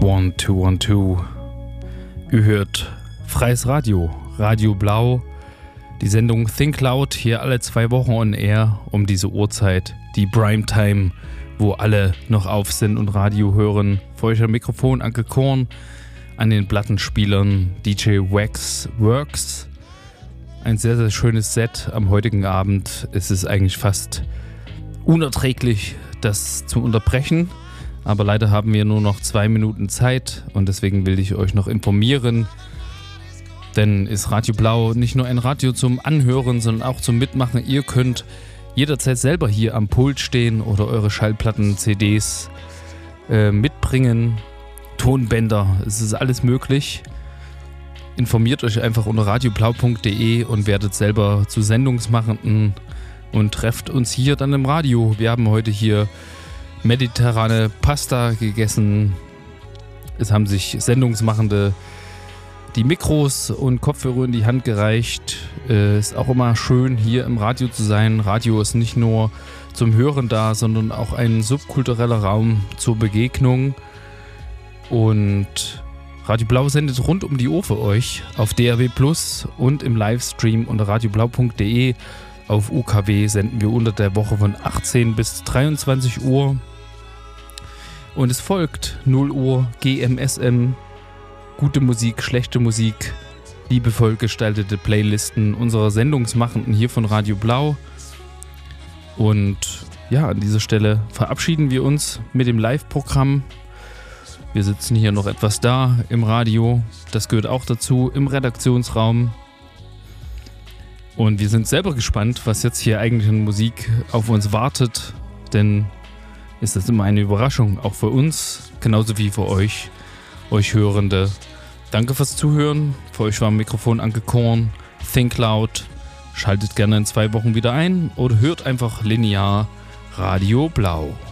One, two, one, two. Ihr hört Freies Radio, Radio Blau. Die Sendung Think Loud hier alle 2 Wochen on Air um diese Uhrzeit. Die Primetime, wo alle noch auf sind und Radio hören. Vor euch am Mikrofon Anke Korn, an den Plattenspielern DJ Wax Works. Ein sehr, sehr schönes Set am heutigen Abend. Es ist eigentlich fast unerträglich, das zu unterbrechen. Aber leider haben wir nur noch 2 Minuten Zeit und deswegen will ich euch noch informieren. Denn ist Radio Blau nicht nur ein Radio zum Anhören, sondern auch zum Mitmachen. Ihr könnt jederzeit selber hier am Pult stehen oder eure Schallplatten, CDs mitbringen, Tonbänder, es ist alles möglich. Informiert euch einfach unter radioblau.de und werdet selber zu Sendungsmachenden und trefft uns hier dann im Radio. Wir haben heute hier mediterrane Pasta gegessen. Es haben sich Sendungsmachende die Mikros und Kopfhörer in die Hand gereicht. Ist auch immer schön, hier im Radio zu sein. Radio ist nicht nur zum Hören da, sondern auch ein subkultureller Raum zur Begegnung. Und Radio Blau sendet rund um die Uhr für euch auf DAB+ und im Livestream unter radioblau.de. Auf UKW senden wir unter der Woche von 18 bis 23 Uhr. Und es folgt 0 Uhr GMSM. Gute Musik, schlechte Musik, liebevoll gestaltete Playlisten unserer Sendungsmachenden hier von Radio Blau. Und ja, an dieser Stelle verabschieden wir uns mit dem Live-Programm. Wir sitzen hier noch etwas da im Radio, das gehört auch dazu, im Redaktionsraum. Und wir sind selber gespannt, was jetzt hier eigentlich an Musik auf uns wartet, denn ist das immer eine Überraschung, auch für uns, genauso wie für euch Hörende. Danke fürs Zuhören. Für euch war am Mikrofon Anke Korn. Think Loud. Schaltet gerne in 2 Wochen wieder ein oder hört einfach linear Radio Blau.